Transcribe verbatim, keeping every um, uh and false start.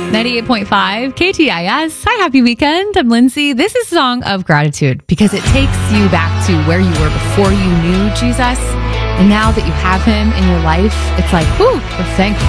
ninety-eight point five K T I S. Hi, happy weekend. I'm Lindsay. This is a song of gratitude because it takes you back to where you were before you knew Jesus. And now that you have him in your life, it's like, whoo, we're thankful